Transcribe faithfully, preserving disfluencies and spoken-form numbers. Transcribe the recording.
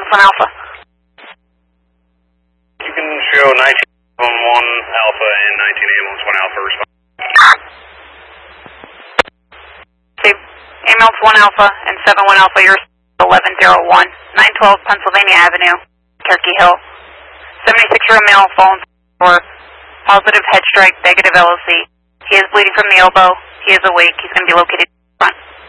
Ambulance one Alpha. You can show nineteen one Alpha and nineteen Ambulance one Alpha respond. Okay, Ambulance one Alpha and seven one Alpha, you're eleven oh one, nine twelve Pennsylvania Avenue, Turkey Hill. seventy-six-year-old male fallen for positive head strike, negative L O C. He is bleeding from the elbow. He is awake. He's going to be located